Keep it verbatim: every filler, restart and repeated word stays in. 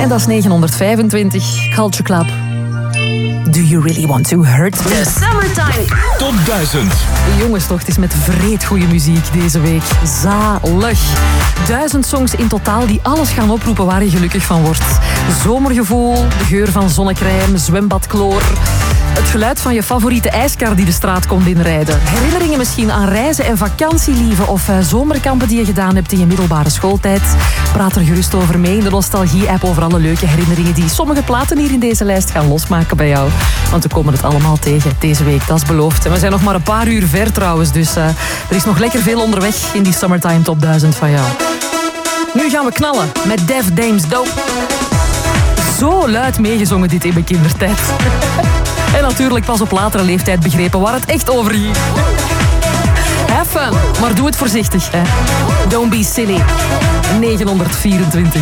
En dat is negenhonderdvijfentwintig. Culture Club. Do you really want to hurt the summertime? Top duizend. De jongenstocht is met vreed goede muziek deze week. Zalig. Duizend songs in totaal die alles gaan oproepen waar je gelukkig van wordt. Zomergevoel, de geur van zonnecrème, zwembadkloor. Het geluid van je favoriete ijskar die de straat komt inrijden. Herinneringen misschien aan reizen en vakantielieven of uh, zomerkampen die je gedaan hebt in je middelbare schooltijd. Praat er gerust over mee in de Nostalgie-app over alle leuke herinneringen die sommige platen hier in deze lijst gaan losmaken bij jou. Want we komen het allemaal tegen deze week, dat is beloofd. En we zijn nog maar een paar uur ver trouwens, dus uh, er is nog lekker veel onderweg in die Summertime Top duizend van jou. Nu gaan we knallen met Def Dames Dope. Zo luid meegezongen dit in mijn kindertijd. En natuurlijk pas op latere leeftijd begrepen waar het echt over ging. Have fun, maar doe het voorzichtig. Hè. Don't be silly. negenhonderdvierentwintig.